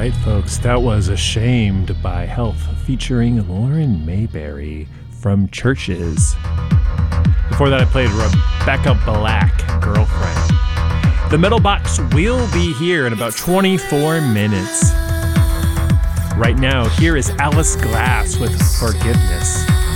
right, folks, that was Ashamed by Health featuring Lauren Mayberry from Churches. Before that, I played Rebecca Black, Girlfriend. The Metal Box will be here in about 24 minutes. Right now, here is Alice Glass with Forgiveness.